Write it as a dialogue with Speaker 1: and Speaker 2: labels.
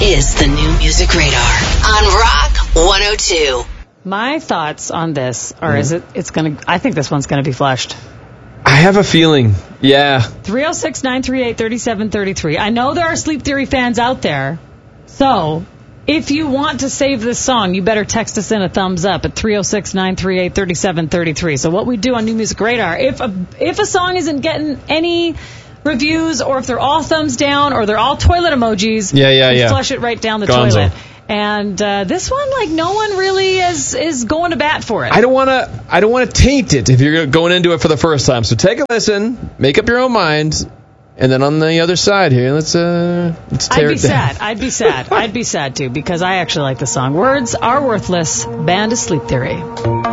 Speaker 1: is the New Music Radar on Rock 102.
Speaker 2: My thoughts on this are, I think this one's going to be flushed.
Speaker 3: I have a feeling. Yeah.
Speaker 2: 306-938-3733. I know there are Sleep Theory fans out there. So, if you want to save this song, you better text us in a thumbs up at 306-938-3733. So what we do on New Music Radar, if a song isn't getting any reviews, or if they're all thumbs down, or they're all toilet emojis, we flush it right down the toilet. And this one, like, no one really is going to bat for it.
Speaker 3: I don't want to taint it if you're going into it for the first time. So take a listen, make up your own mind, and then on the other side here, let's tear it down.
Speaker 2: I'd be sad. I'd be sad too, because I actually like the song. Words Are Worthless. Band is Sleep Theory.